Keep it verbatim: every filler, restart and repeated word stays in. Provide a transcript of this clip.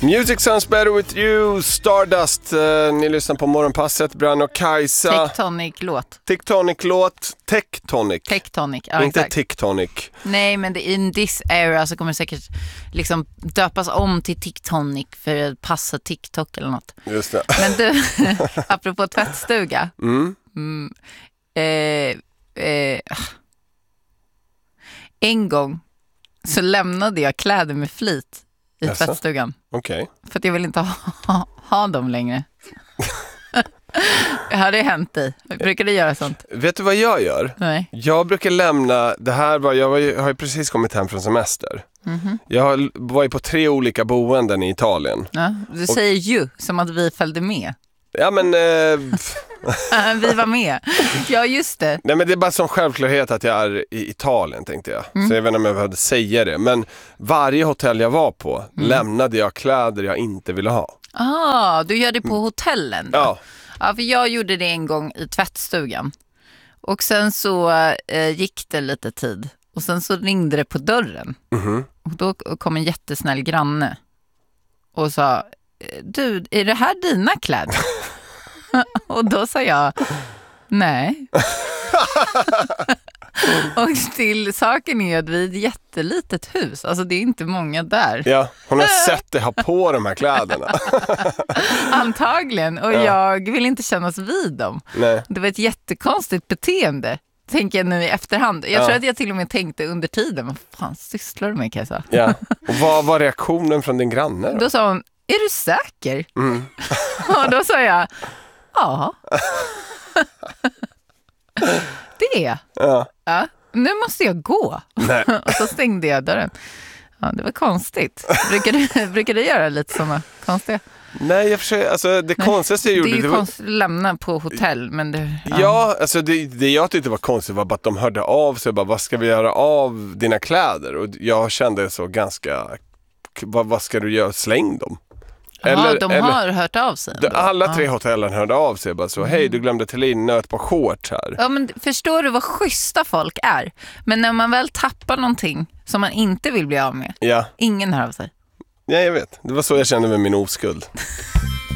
Music sounds better with you, Stardust. Uh, ni lyssnar på Morgonpasset, Brann och Kajsa. Tectonic-låt. Tectonic-låt, Tectonic. Tectonic, ja, inte exakt. Tectonic. Nej, men det, in this era så kommer det säkert liksom döpas om till Tectonic för att passa TikTok eller något. Just det. Men du, apropå tvättstuga. Mm. Mm, eh, eh, en gång så lämnade jag kläder med flit i Jaså? tvättstugan. Okej. Okay. För att jag vill inte ha, ha dem längre. Har det hänt dig? Brukar du göra sånt? Vet du vad jag gör? Nej. Jag brukar lämna, det här var, jag, var, jag har ju precis kommit hem från semester. Mm-hmm. Jag var ju på tre olika boenden i Italien. Ja, du säger ju, som att vi följde med. Ja, men... Eh, vi var med. Ja, just det. Nej, men det är bara som självklarhet att jag är i Italien, tänkte jag. Mm. Så jag vet inte om jag behövde säga det. Men varje hotell jag var på mm. lämnade jag kläder jag inte ville ha. Ah, du gör det på hotellen då? Ja. Ja, för jag gjorde det en gång i tvättstugan. Och sen så eh, gick det lite tid. Och sen så ringde det på dörren. Mm-hmm. Och då kom en jättesnäll granne och sa: du, är det här dina kläder? Och då sa jag: nej. Och till saken är att vi är ett jättelitet hus. Alltså det är inte många där. Ja, hon har sett dig ha på de här kläderna. Antagligen. Och ja. Jag vill inte kännas vid dem. Nej. Det var ett jättekonstigt beteende, tänker jag nu i efterhand. Jag ja. tror att jag till och med tänkte under tiden: vad fan sysslar du med, Kajsa? Ja. Och vad var reaktionen från din granne då? Då sa hon: är du säker? Mm. Och då sa jag: ja. Det är. Ja. Ja. Nu måste jag gå. Nej. Och så stängde jag dörren. Ja, det var konstigt. Brukar du, brukar du göra lite sådana konstiga? Nej, jag försöker, alltså det Nej. konstigaste jag gjorde... Det är ju det var... konstigt att lämna på hotell, men det... Ja, ja alltså det, det jag tyckte var konstigt var bara att de hörde av sig. Bara, vad ska vi göra av dina kläder? Och jag kände så ganska... Vad, vad ska du göra? Släng dem. Eller, ja, de eller, har hört av sig ändå. Alla tre ja. hotellen hörde av sig bara så: mm. hej, du glömde till linne och ett par shorts här. Ja, men förstår du vad schyssta folk är? Men när man väl tappar någonting som man inte vill bli av med, ja. ingen hör av sig. Ja, jag vet. Det var så jag kände med min oskuld.